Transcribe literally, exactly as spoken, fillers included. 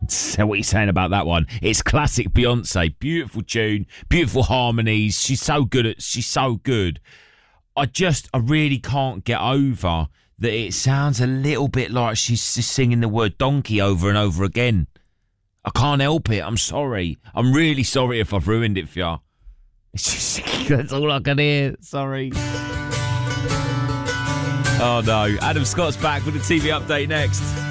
So what are you saying about that one? It's classic Beyonce. Beautiful tune, beautiful harmonies. She's so good at. She's so good. I just, I really can't get over that it sounds a little bit like she's just singing the word donkey over and over again. I can't help it. I'm sorry. I'm really sorry if I've ruined it for you. It's just, that's all I can hear. Sorry. Oh no. Adam Scott's back with a T V update next.